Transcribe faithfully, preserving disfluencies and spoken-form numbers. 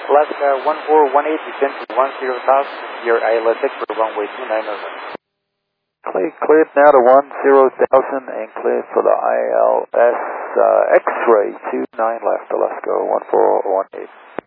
Alaska one four one eight, descend to one zero thousand, your I L S X for runway two nine over. Clear, cleared now to one zero thousand and cleared for the I L S uh, X-ray two nine left, Alaska one four one eight.